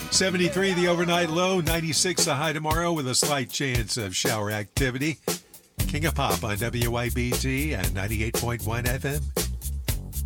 73 the overnight low, 96 the high tomorrow with a slight chance of shower activity. King of Pop on WYBT and 98.1 FM.